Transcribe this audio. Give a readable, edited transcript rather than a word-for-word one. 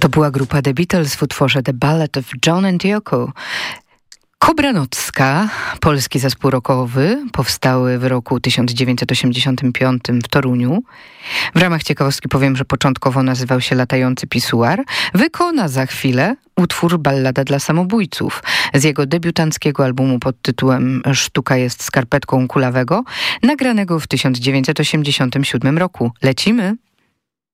To była grupa The Beatles w utworze The Ballad of John and Yoko. Kobra Nocka, polski zespół rockowy, powstały w roku 1985 w Toruniu. W ramach ciekawostki powiem, że początkowo nazywał się Latający Pisuar. Wykona za chwilę utwór Ballada dla samobójców z jego debiutanckiego albumu pod tytułem Sztuka jest skarpetką kulawego, nagranego w 1987 roku. Lecimy!